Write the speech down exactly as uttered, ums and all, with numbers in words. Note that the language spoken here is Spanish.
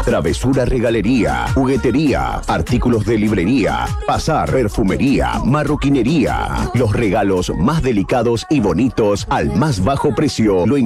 Travesura Regalería, juguetería, artículos de librería, pasar, perfumería, marroquinería. Los regalos más delicados y bonitos al más bajo precio. Lo